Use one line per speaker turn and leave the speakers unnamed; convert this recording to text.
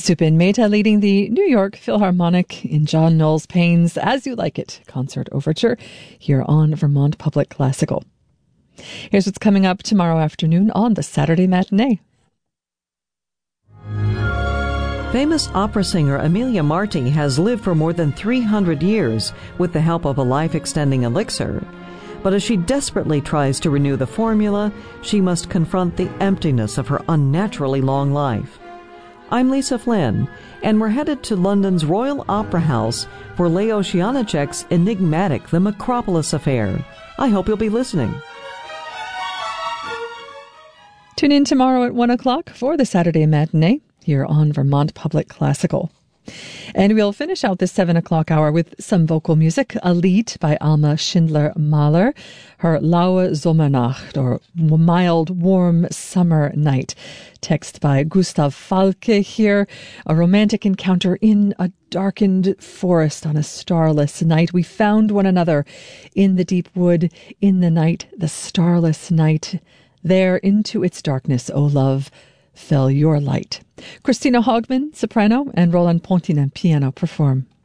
Supin Mehta leading the New York Philharmonic in John Knowles Payne's As You Like It concert overture here on Vermont Public Classical. Here's what's coming up tomorrow afternoon on the Saturday Matinee.
Famous opera singer Amelia Marti has lived for more than 300 years with the help of a life-extending elixir. But as she desperately tries to renew the formula, she must confront the emptiness of her unnaturally long life. I'm Lisa Flynn, and we're headed to London's Royal Opera House for Leo Shianicek's enigmatic The Macropolis Affair. I hope you'll be listening.
Tune in tomorrow at 1 o'clock for the Saturday Matinee here on Vermont Public Classical. And we'll finish out this 7 o'clock hour with some vocal music. A Lied by Alma Schindler-Mahler, her Laue Sommernacht, or Mild, Warm Summer Night. Text by Gustav Falke here. A romantic encounter in a darkened forest on a starless night. We found one another in the deep wood, in the night, the starless night. There into its darkness, O love, fell your light. Christina Hogman, soprano, and Roland Pontinen, piano, perform.